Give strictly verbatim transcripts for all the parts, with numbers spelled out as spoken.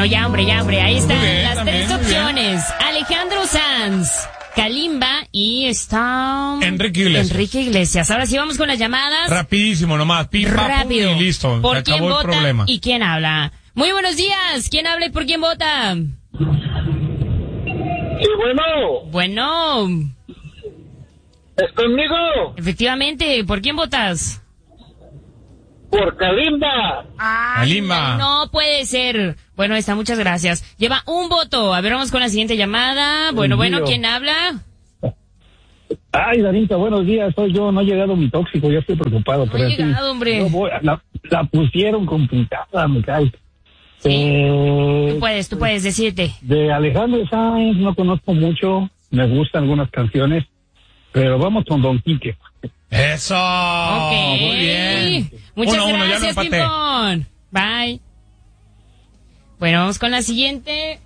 ya, hombre, ya, hombre. Ahí están Bien, las también, tres opciones. Alejandro Sanz, Kalimba y está... Enrique Iglesias. Enrique Iglesias. Ahora sí vamos con las llamadas. Rapidísimo nomás. Pim, pam, Rápido. pum, y listo. ¿Por Se quién acabó el vota problema. y quién habla? Muy buenos días. ¿Quién habla y por quién vota? Sí, bueno. Bueno. ¿Es conmigo? Efectivamente. ¿Por quién votas? Por Kalimba. Ay, Kalimba. No puede ser. Bueno, ahí está, muchas gracias. Lleva un voto. A ver, vamos con la siguiente llamada. Bueno, Envío. bueno, ¿quién habla? Ay, Danita, buenos días. Soy yo. No ha llegado mi tóxico. Ya estoy preocupado. No pero ha sí, llegado, hombre. no voy, la, la pusieron complicada, me cae. Sí. Eh, Tú puedes, tú puedes, decirte. de Alejandro Sanz no conozco mucho. Me gustan algunas canciones. Pero vamos con Don Quique. Eso. Ok. Muy bien. Muchas Uno, uno, ya lo gracias, empaté. Pimpón. Bye. Bueno, vamos con la siguiente.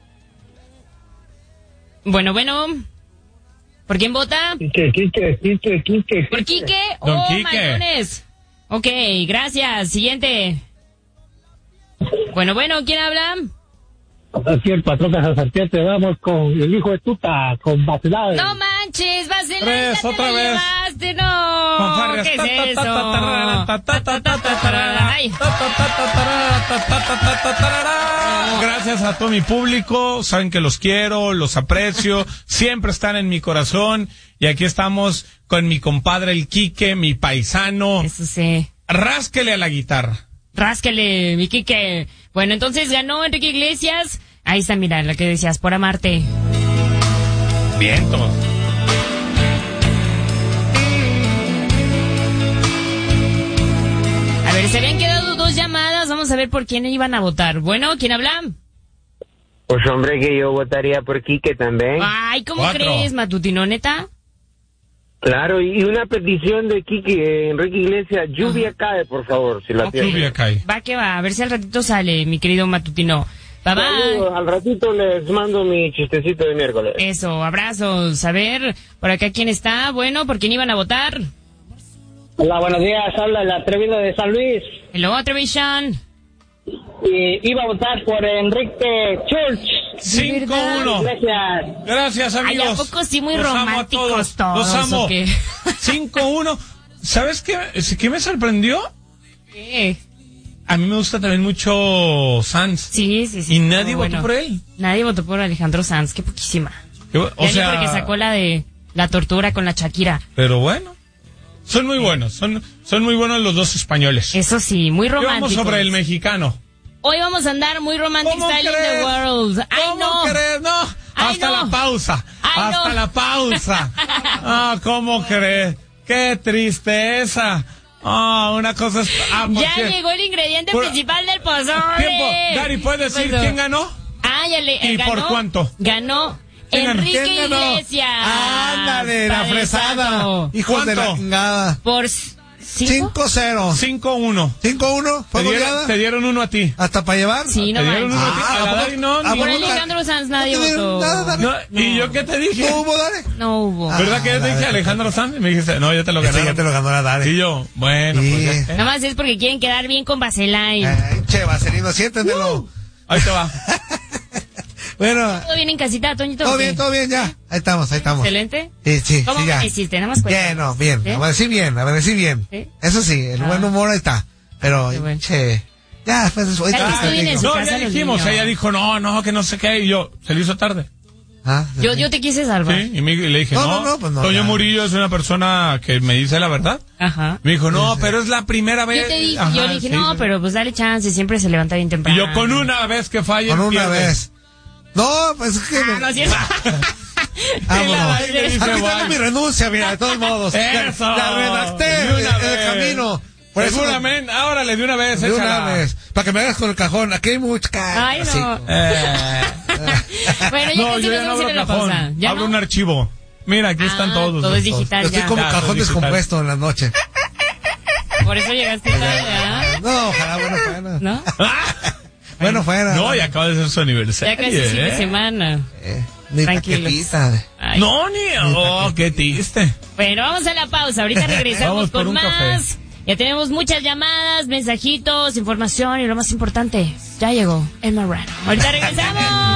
Bueno, bueno. ¿Por quién vota? Quique, Quique, Quique, Quique. ¿Por Quique Don o Quique. Malones? Ok, gracias. Siguiente. Bueno, bueno, ¿quién habla? Así el patrón Casartiete, vamos con el hijo de tuta, con Bacelade. No manches, Vaselina, Tres, te otra la vez. llevaste, no. Fanfarrias. ¿Qué Ta, es ta, eso? ta, tarara, ta, ta, ta, ta, ta, tarara. Ay. Ta, ta, ta, ta, tarara, ta, ta, ta, ta, ta, tarara. Gracias a todo mi público, saben que los quiero, los aprecio, siempre están en mi corazón y aquí estamos con mi compadre el Quique, mi paisano. Eso sí. Rásquele a la guitarra. Ráscale, mi Quique. Bueno, entonces ganó Enrique Iglesias. Ahí está, mira, lo que decías, por amarte. Vientos. A ver, se habían quedado dos llamadas. Vamos a ver por quién iban a votar. Bueno, ¿quién habla? Pues hombre, que yo votaría por Quique también. Ay, ¿cómo Cuatro. crees, matutino, neta? Claro, y una petición de Quique, Enrique Iglesias, lluvia cae, por favor, si la tiene. Lluvia cae. Va que va, a ver si al ratito sale, mi querido matutino. Bye bye. Saludos, al ratito les mando mi chistecito de miércoles. Eso, abrazos. A ver, por acá quién está. Bueno, ¿por quién iban a votar? Hola, buenos días. Habla el atrevido de San Luis. Hello, Trevisan. Y iba a votar por Enrique Church. cinco uno. Gracias. Gracias, amigos. Ay, ¿a poco sí muy Los amo a románticos todos, Los amo. o qué? cinco uno. ¿Sabes qué, qué me sorprendió? ¿Qué? A mí me gusta también mucho Sanz. Sí, sí, sí. Y nadie Pero votó bueno, por él. Nadie votó por Alejandro Sanz, qué poquísima. O Ya ni sea, porque sacó la de la tortura con la Shakira. pero bueno. Son muy buenos, son, son muy buenos los dos españoles. Eso sí, muy Y románticos. vamos sobre el mexicano. Hoy vamos a andar muy romantic ¿Cómo style in the crees? world. Ay, ¿Cómo no. crees? No, Ay, hasta no. la pausa. Ay, hasta no. la pausa. Ah, ¿cómo crees? Qué tristeza. Ah, una cosa es... Ah, Ya porque- llegó el ingrediente Por- principal del pozole. Tiempo. Gary, ¿puedes decir Pues, quién ganó? Ah, ya le, ¿Y eh, ganó, por cuánto? Ganó ¿Quién ganó? Enrique ¿Quién ganó? Iglesias. Ándale, la Padre fresada. santo. Hijos de la ¿Cuánto? chingada. Por s- cinco. cinco cero. cinco uno. cinco uno. Te ¿Fue dieron, goleada? te dieron uno a ti. ¿Hasta para llevar? Sí, no Te dieron uno manches. a ti. Ah, A la ¿a Dari poco- no, a ni- Por poco- Alejandro Sanz nadie ¿No te dieron votó. nada, Dani? No, No. ¿Y yo qué te dije? ¿No hubo, Dare? No hubo. ¿Verdad que yo te Ah, dije la- Alejandro Sanz? Y me dijiste, no, ya te lo Este ganaron. ya te lo ganó la Dare. Y yo, bueno, Sí. pues ya. Nada más es porque quieren quedar bien con Vaseline. Ay, che, Vaselino, siéntenlo. Ahí te va. Bueno, ¿Todo bien en casita, Toñito? todo ¿O qué? bien, todo bien, ya. Ahí estamos, ahí estamos. Excelente. Sí, sí, ¿Cómo sí, ya. amaneciste? Nada más cuéntame. Bien, no, bien. ¿Sí? Amanecí bien, amanecí bien. ¿Sí? Eso sí, el Ah. buen humor ahí está. Pero, Qué bueno. che, ya después de eso. ahorita Ay, te estoy en digo. su No, casa ya los dijimos, niños. ella dijo, no, no, que no sé qué, y yo, se le hizo tarde. Ah, Yo, yo te quise salvar. Sí, y, me- y le dije, No, no, no, no, pues no, Toño ya. Murillo es una persona que me dice la verdad. Ajá. Me dijo, no, pero es la primera vez. Yo te dije, Ajá, yo le dije, sí, no, sí. pero pues dale chance, siempre se levanta bien Y temprano. yo, con una vez que falle, Con una pierde. vez. No, pues es que... Ah, no es cierto. Vámonos. Y le dije, Aquí tengo "Vaya". mi renuncia, mira, de todos modos. Eso. La redacté De una en el vez. camino. Por eso- Seguramente, ahora le de una vez, De una échala. vez. Para que me hagas con el cajón. Aquí hay mucha ca- Ay, así. no. Eh. Bueno, ya No, casi yo nos ya no vamos a ir abro a la cajón. pausa. ¿Ya Abro no? un archivo. Mira, aquí están Ah, todos. todo es estos. digital. Yo estoy ya. como Ya, cajón soy digital. descompuesto en la noche. Por eso llegaste tarde, ¿ah? No, ojalá, bueno fuera. ¿No? Bueno fuera. No, y acaba de ser su aniversario. Ya casi fin de ¿eh? semana. Eh, ni Tranquilos. paquetita. Ay. No, ni. Oh, qué triste. Bueno, vamos a la pausa. Ahorita regresamos Vamos por con un más café. Ya tenemos muchas llamadas, mensajitos, información y lo más importante, ya llegó el Marrano. Ahorita regresamos.